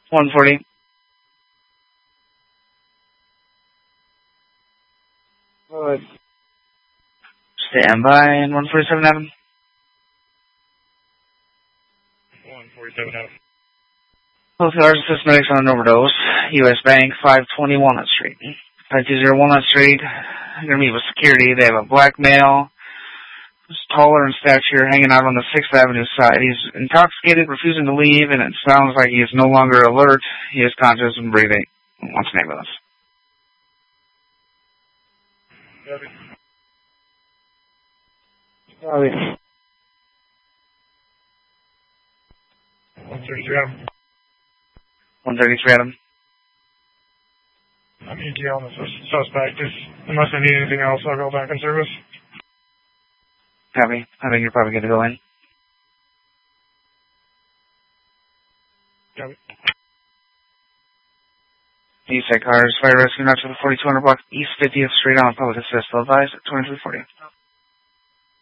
140. Good. Stand by, and 147 Adam. 147 Adam. Both cars assist medics on an overdose. U.S. Bank, 520 Walnut Street. 520 Walnut Street. You're going to meet with security. They have a black male who's taller in stature, hanging out on the 6th Avenue side. He's intoxicated, refusing to leave, and it sounds like he is no longer alert. He is conscious and breathing. Wants an ambulance. Copy. 133 Adam. 133 Adam. I'm ET on the suspect. Unless I need anything else, I'll go back in service. Copy. I think you're probably good to go in. Copy. Eastside cars, fire rescue, not to the 4200 block East 50th Street on public assist. Advised at 2340.